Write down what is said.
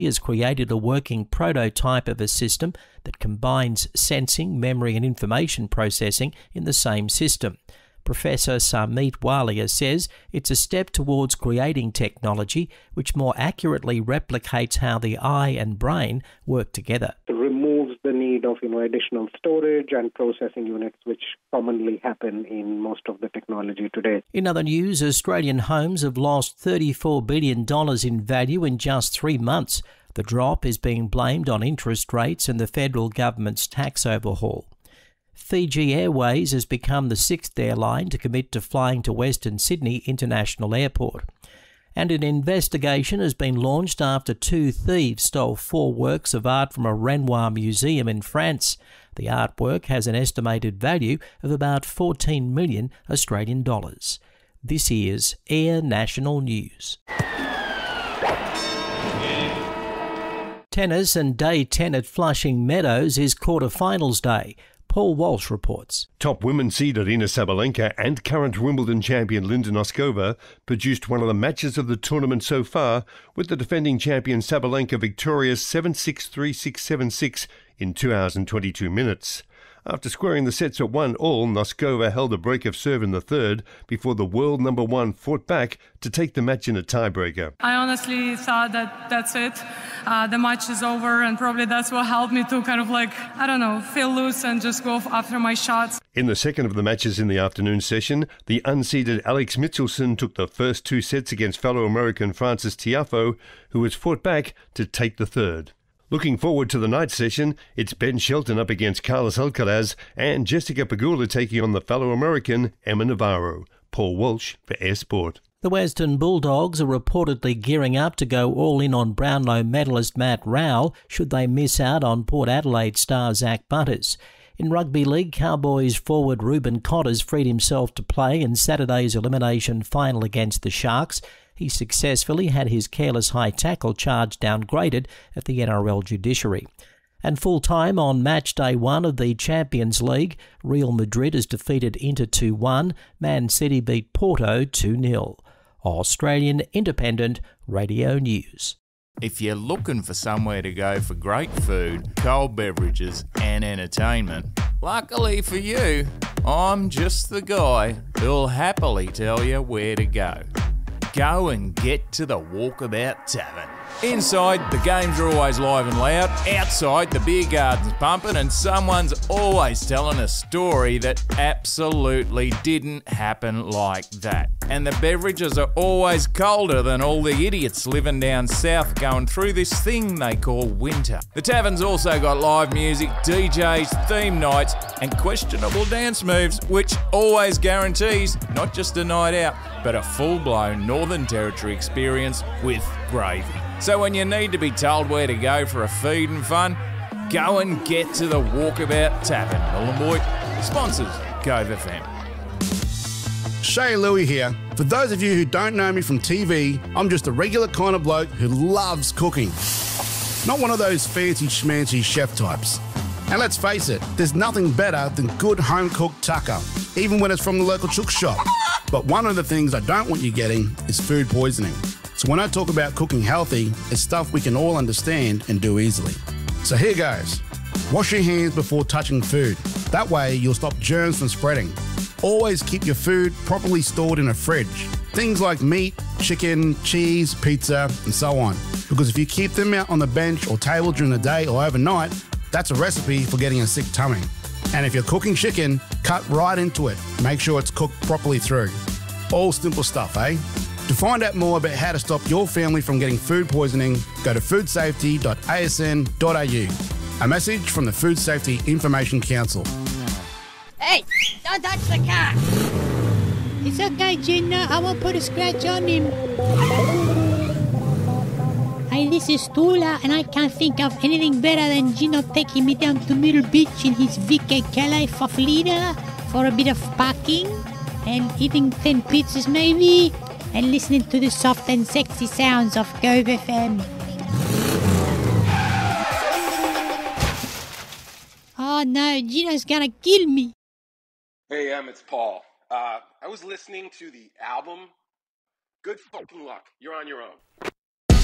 has created a working prototype of a system that combines sensing, memory and information processing in the same system. Professor Sarmeet Walia says it's a step towards creating technology which more accurately replicates how the eye and brain work together. It removes the need of additional storage and processing units which commonly happen in most of the technology today. In other news, Australian homes have lost $34 billion in value in just 3 months. The drop is being blamed on interest rates and the federal government's tax overhaul. Fiji Airways has become the 6th airline to commit to flying to Western Sydney International Airport. And an investigation has been launched after 2 thieves stole 4 works of art from a Renoir museum in France. The artwork has an estimated value of about 14 million Australian dollars. This is Air National News. Tennis and day 10 at Flushing Meadows is quarterfinals day. Paul Walsh reports. Top women's seed Aryna Sabalenka and current Wimbledon champion Linda Noskova produced one of the matches of the tournament so far, with the defending champion Sabalenka victorious 7-6, 3-6, 7-6 in 2 hours and 22 minutes. After squaring the sets at 1-1, Noskova held a break of serve in the third before the world number 1 fought back to take the match in a tiebreaker. I honestly thought that that's it. The match is over, and probably that's what helped me to feel loose and just go after my shots. In the second of the matches in the afternoon session, the unseeded Alex Mitchelson took the first 2 sets against fellow American Frances Tiafoe, who has fought back to take the third. Looking forward to the night session, it's Ben Shelton up against Carlos Alcaraz and Jessica Pegula taking on the fellow American Emma Navarro. Paul Walsh for Air Sport. The Western Bulldogs are reportedly gearing up to go all in on Brownlow medalist Matt Rowell should they miss out on Port Adelaide star Zach Butters. In Rugby League, Cowboys forward Ruben Cotters freed himself to play in Saturday's elimination final against the Sharks. He successfully had his careless high tackle charge downgraded at the NRL judiciary. And full-time on match day 1 of the Champions League, Real Madrid has defeated Inter 2-1, Man City beat Porto 2-0. Australian Independent Radio News. If you're looking for somewhere to go for great food, cold beverages and entertainment, luckily for you, I'm just the guy who'll happily tell you where to go. Go and get to the Walkabout Tavern. Inside, the games are always live and loud. Outside, the beer garden's pumping and someone's always telling a story that absolutely didn't happen like that. And the beverages are always colder than all the idiots living down south going through this thing they call winter. The tavern's also got live music, DJs, theme nights and questionable dance moves, which always guarantees not just a night out, but a full-blown Northern Territory experience with gravy. So when you need to be told where to go for a feed and fun, go and get to the Walkabout Tavern. Nhulunbuy sponsors Cove FM. Shay Louie here. For those of you who don't know me from TV, I'm just a regular kind of bloke who loves cooking. Not one of those fancy schmancy chef types. And let's face it, there's nothing better than good home-cooked tucker, even when it's from the local chook shop. But one of the things I don't want you getting is food poisoning. So when I talk about cooking healthy, it's stuff we can all understand and do easily. So here goes. Wash your hands before touching food. That way you'll stop germs from spreading. Always keep your food properly stored in a fridge. Things like meat, chicken, cheese, pizza, and so on. Because if you keep them out on the bench or table during the day or overnight, that's a recipe for getting a sick tummy. And if you're cooking chicken, cut right into it. Make sure it's cooked properly through. All simple stuff, eh? To find out more about how to stop your family from getting food poisoning, go to foodsafety.asn.au. A message from the Food Safety Information Council. Hey, don't touch the car! It's okay, Gina. I won't put a scratch on him. Hey, this is Tula, and I can't think of anything better than Gino taking me down to Middle Beach in his Vicky Calais Faflida for a bit of parking and eating 10 pizzas maybe and listening to the soft and sexy sounds of Cove FM. Oh no, Gino's gonna kill me. Hey, it's Paul. I was listening to the album. Good fucking luck. You're on your own.